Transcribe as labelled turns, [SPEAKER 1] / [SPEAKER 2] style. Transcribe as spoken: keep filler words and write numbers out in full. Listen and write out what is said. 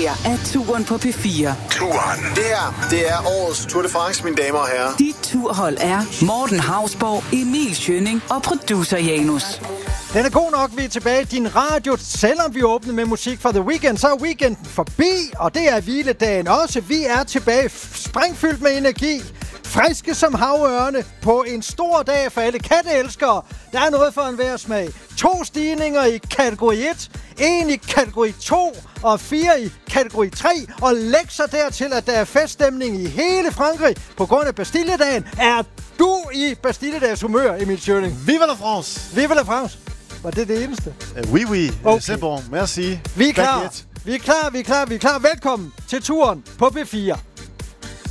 [SPEAKER 1] her er Touren på P fire.
[SPEAKER 2] Touren. Det her, det er årets Tour de France, mine damer og herrer.
[SPEAKER 1] Dit turhold er Morten Hausborg, Emil Schønning og producer Janus.
[SPEAKER 3] Den er god nok, vi er tilbage i din radio. Selvom vi åbner med musik fra The Weeknd, så er weekenden forbi, og det er hviledagen også. Vi er tilbage springfyldt med energi, friske som havørne på en stor dag for alle katteelskere. Der er noget for enhver smag. To stigninger i kategori et, en i kategori to og fire i kategori tre. Og læg så dertil, at der er feststemning i hele Frankrig på grund af Bastilledagen. Er du i Bastilledags humør, Emil Schønning?
[SPEAKER 4] Vive la France!
[SPEAKER 3] Vive la France! Var det det eneste?
[SPEAKER 4] Uh, oui, oui.
[SPEAKER 3] Okay.
[SPEAKER 4] C'est bon. Merci.
[SPEAKER 3] Vi er klar. Vi er klar, vi er klar, vi er klar. Velkommen til Touren på P fire.